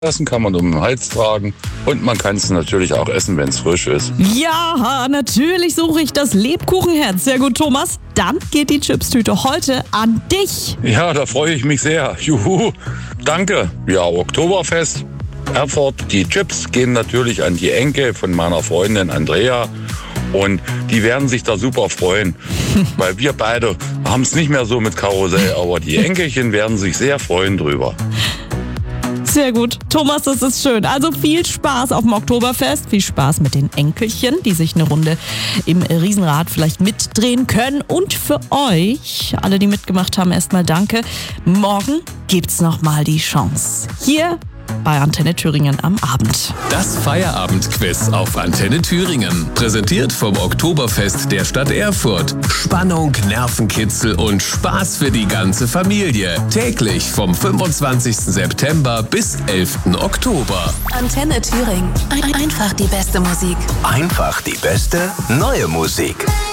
Essen kann man um den Hals tragen und man kann es natürlich auch essen, wenn es frisch ist. Ja, natürlich suche ich das Lebkuchenherz. Sehr gut, Thomas. Dann geht die Chipstüte heute an dich. Ja, da freue ich mich sehr. Juhu, danke. Ja, Oktoberfest, Erfurt. Die Chips gehen natürlich an die Enkel von meiner Freundin Andrea. Und die werden sich da super freuen, weil wir beide haben es nicht mehr so mit Karussell, aber die Enkelchen werden sich sehr freuen drüber. Sehr gut. Thomas, das ist schön. Also viel Spaß auf dem Oktoberfest. Viel Spaß mit den Enkelchen, die sich eine Runde im Riesenrad vielleicht mitdrehen können. Und für euch, alle, die mitgemacht haben, erstmal danke. Morgen gibt's nochmal die Chance. Hier bei Antenne Thüringen am Abend. Das Feierabendquiz auf Antenne Thüringen. Präsentiert vom Oktoberfest der Stadt Erfurt. Spannung, Nervenkitzel und Spaß für die ganze Familie. Täglich vom 25. September bis 11. Oktober. Antenne Thüringen. Einfach die beste Musik. Einfach die beste neue Musik.